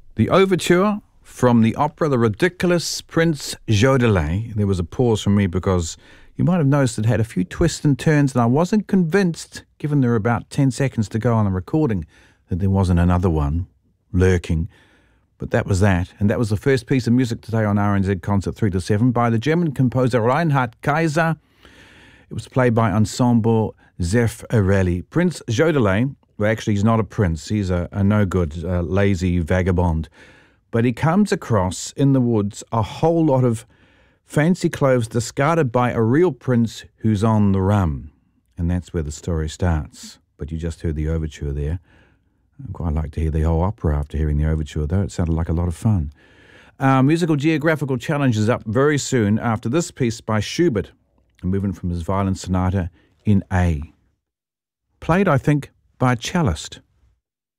The overture from the opera The Ridiculous Prince Jodelet. There was a pause from me because you might have noticed it had a few twists and turns, and I wasn't convinced, given there were about 10 seconds to go on the recording, that there wasn't another one lurking. But that was that, and that was the first piece of music today on RNZ Concert 3 to 7 by the German composer Reinhard Kaiser. It was played by Ensemble Zeffirelli. Prince Jodelet, well, actually, he's not a prince. He's a no-good, lazy vagabond. But he comes across in the woods a whole lot of fancy clothes discarded by a real prince who's on the run. And that's where the story starts. But you just heard the overture there. I'd quite like to hear the whole opera after hearing the overture, though. It sounded like a lot of fun. Our musical geographical challenge is up very soon after this piece by Schubert, a movement from his violin sonata in A. Played, I think, by a cellist.